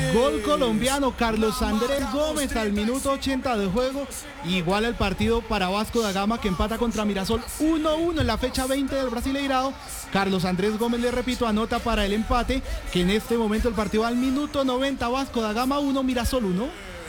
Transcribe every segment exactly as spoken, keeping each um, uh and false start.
Gol colombiano, Carlos Andrés Gómez al minuto ochenta de juego. Igual el partido para Vasco da Gama, que empata contra Mirasol uno uno en la fecha veinte del Brasileirao. Carlos Andrés Gómez, le repito, anota para el empate, que en este momento el partido al minuto noventa, Vasco da Gama uno, Mirasol uno.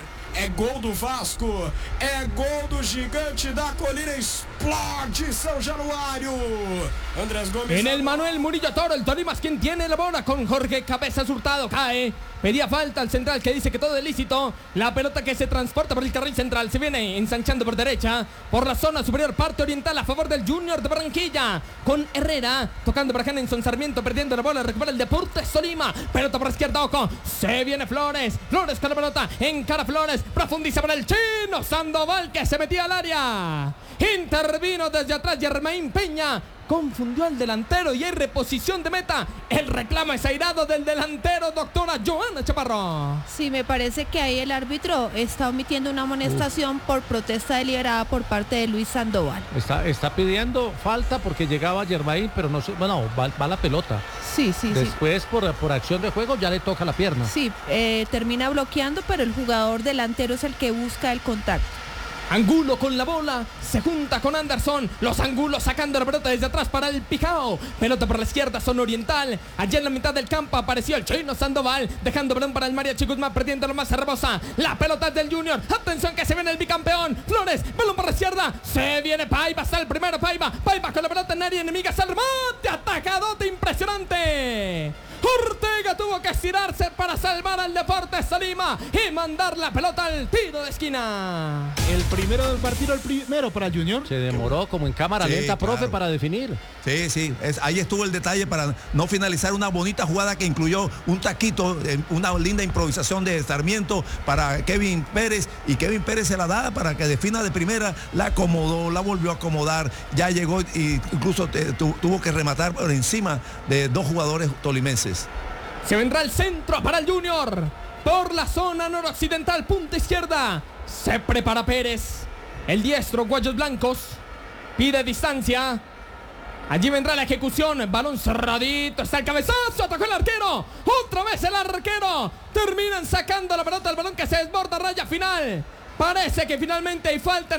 É gol do Vasco, é gol do gigante da colina, explode São Januario. Andrés Gómez. En el Manuel Murillo Toro, el Tolima es quien tiene la bola con Jorge Cabezas Hurtado, cae. Pedía falta al central, que dice que todo es lícito. La pelota que se transporta por el carril central, se viene ensanchando por derecha, por la zona superior, parte oriental a favor del Junior de Barranquilla, con Herrera, tocando para Henningson Sarmiento, perdiendo la bola, recupera el Deportes Tolima. Pelota por izquierda, Oco, se viene Flores, Flores con la pelota, encara Flores, profundiza para el chino Sandoval, que se metía al área. Intervino desde atrás Germain Peña, confundió al delantero y hay reposición de meta. El reclamo es airado del delantero, doctora Joana Chaparro. Sí, me parece que ahí el árbitro está omitiendo una amonestación Uf. por protesta deliberada por parte de Luis Sandoval. Está, está pidiendo falta porque llegaba Germain, pero no, bueno, va, va la pelota. Sí, sí, Después, sí. por, por acción de juego, ya le toca la pierna. Sí, eh, termina bloqueando, pero el jugador delantero es el que busca el contacto. Angulo con la bola, se junta con Anderson, los Angulos sacando la pelota desde atrás para el Pijao, pelota por la izquierda, zona oriental, allá en la mitad del campo apareció el chino Sandoval, dejando balón para el Mariachi Guzmán, perdiéndolo más hermosa, la pelota es del Junior, atención que se viene el bicampeón, Flores, balón por la izquierda, se viene Paiva, está el primero Paiva, Paiva con la pelota en área enemiga, se remate, atacadote impresionante. Ortega tuvo que estirarse para salvar al Deportes Tolima y mandar la pelota al tiro de esquina. El primero del partido, el primero para Junior. Se demoró como en cámara sí, lenta, claro. profe, para definir. Sí, sí, es, ahí estuvo el detalle para no finalizar una bonita jugada que incluyó un taquito, eh, una linda improvisación de Sarmiento para Kevin Pérez, y Kevin Pérez se la da para que defina de primera, la acomodó, la volvió a acomodar, ya llegó y incluso te, tu, tuvo que rematar por encima de dos jugadores tolimenses. Se vendrá el centro para el Junior, por la zona noroccidental, punta izquierda, se prepara Pérez, el diestro, Guayos Blancos, pide distancia. Allí vendrá la ejecución, balón cerradito, está el cabezazo, atacó el arquero, otra vez el arquero, terminan sacando la pelota, el balón que se desborda, raya final, parece que finalmente hay falta.